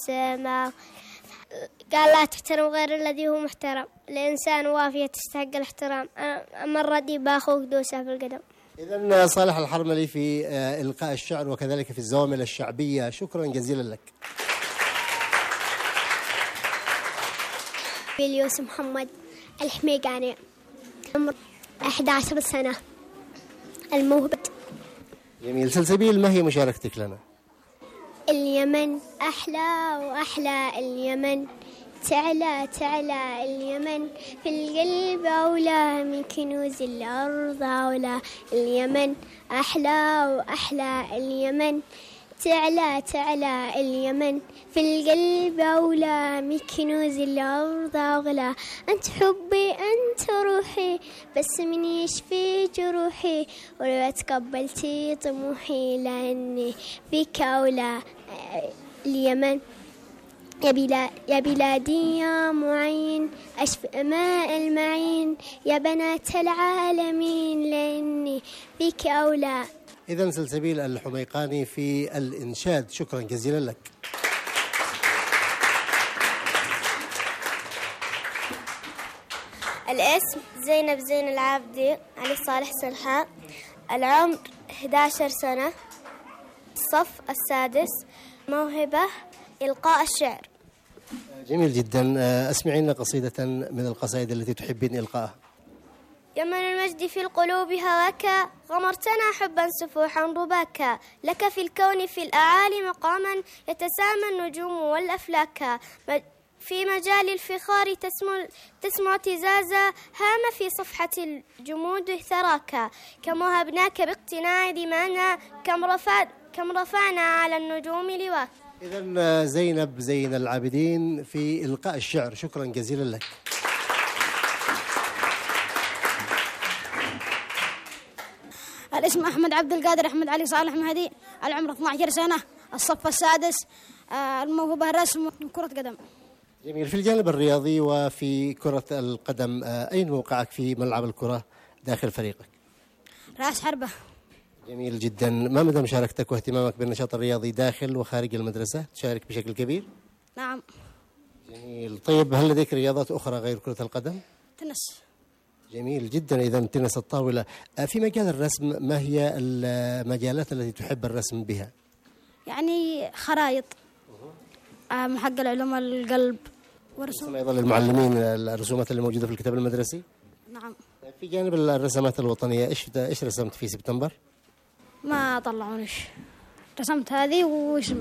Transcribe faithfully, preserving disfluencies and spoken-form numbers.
ما قال لا تحترم غير الذي هو محترم، الإنسان وافية تستحق الاحترام، أما الردي باخوك دوسه في القدم. إذن صالح الحرملي في إلقاء الشعر وكذلك في الزوامل الشعبية، شكرا جزيلا لك. يوسف محمد الحميقاني، عمر أحد عشر سنة، الموهبة. جميل. سلسبيل، ما هي مشاركتك لنا؟ اليمن أحلى وأحلى، اليمن تعلى تعلى، اليمن في القلب أولى من كنوز الأرض أولى، اليمن أحلى وأحلى، اليمن تعلى تعلى، اليمن في القلب أولى من كنوز الأرض أغلى، أنت حبي أنت روحي، بس من يشفي جروحي، ولو تقبلتي طموحي لأني فيك أولى. اليمن يا, بلا يا بلادي يا معين، أشفى ماء المعين، يا بنات العالمين لأني فيك أولى. إذن سلسبيل الحميقاني في الإنشاد، شكرا جزيلا لك. الاسم زينب زين العابدي، علي صالح سلحاء، العمر أحد عشر سنة، الصف السادس، موهبة إلقاء الشعر. جميل جدا. أسمعينا قصيدة من القصائد التي تحبين إلقاءها. يمن المجد في القلوب هواك، غمرتنا حبا سفوحا رباكا، لك في الكون في الأعالي مقاما، يتسامى النجوم والأفلاك، في مجال الفخار تسمع, تسمع اعتزازا، هام في صفحة الجمود ثراكا، كم وهبناك باقتناع دمانا، كم, رفع كم رفعنا على النجوم لواك. إذن زينب زين العابدين في إلقاء الشعر، شكرا جزيلا لك. الاسم أحمد عبد القادر أحمد علي صالح مهدي، العمر اثنتي عشرة سنة، الصف السادس، الموهبة الرسم وكرة قدم. جميل. في الجانب الرياضي وفي كرة القدم، أين موقعك في ملعب الكرة داخل فريقك؟ رأس حربة. جميل جدا. ما مدى مشاركتك واهتمامك بالنشاط الرياضي داخل وخارج المدرسة؟ تشارك بشكل كبير؟ نعم. جميل. طيب، هل لديك رياضات أخرى غير كرة القدم؟ تنس. جميل جدا. إذا تنس الطاولة. في مجال الرسم، ما هي المجالات التي تحب الرسم بها؟ يعني خرائط، محق العلوم القلب ورسوم. أيضا للمعلمين الرسومات اللي موجودة في الكتاب المدرسي؟ نعم. في جانب الرسمات الوطنية، إيش إيش رسمت في سبتمبر؟ ما طلعونيش، رسمت هذه وش